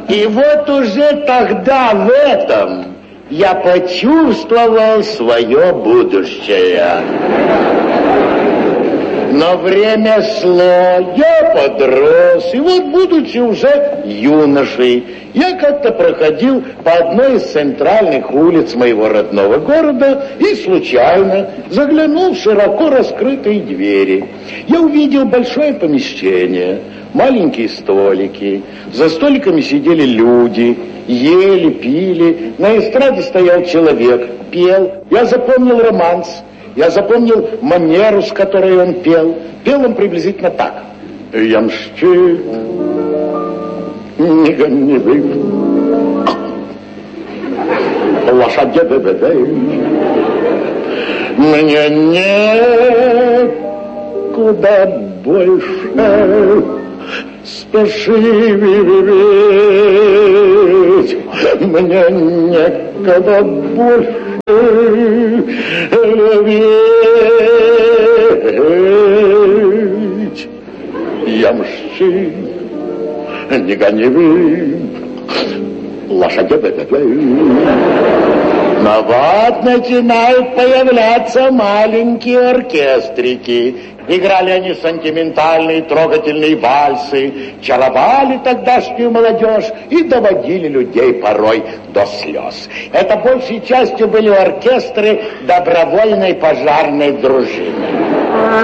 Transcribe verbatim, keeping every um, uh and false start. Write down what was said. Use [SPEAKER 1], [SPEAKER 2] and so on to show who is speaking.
[SPEAKER 1] И вот уже тогда в этом я почувствовал свое будущее. Но время шло, я подрос, и вот, будучи уже юношей, я как-то проходил по одной из центральных улиц моего родного города и случайно заглянул в широко раскрытые двери. Я увидел большое помещение, маленькие столики, за столиками сидели люди, ели, пили, на эстраде стоял человек, пел. Я запомнил романс. Я запомнил манеру, с которой он пел. Пел он приблизительно так. Ямщик, не гоневый, лошади бебедей, мне некуда больше спешить, мне некогда больше любить. Ямщик, не гоневый, лошади бебедей. Но вот начинают появляться маленькие оркестрики. Играли они сентиментальные, трогательные вальсы, чаровали тогдашнюю молодежь и доводили людей порой до слез. Это большей частью были оркестры добровольной пожарной дружины.